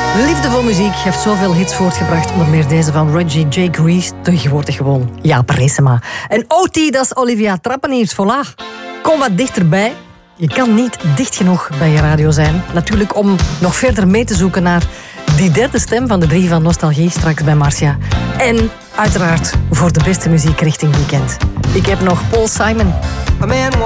Liefde voor muziek heeft zoveel hits voortgebracht. Onder meer deze van Reggie J. Grease. Tegenwoordig gewoon Jaap Reesema. En OT, dat is Olivia Trappeniers. Voilà. Kom wat dichterbij. Je kan niet dicht genoeg bij je radio zijn. Natuurlijk om nog verder mee te zoeken naar die derde stem van de 3 van Nostalgie. Straks bij Marcia. En uiteraard voor de beste muziek richting weekend. Ik heb nog Paul Simon. A man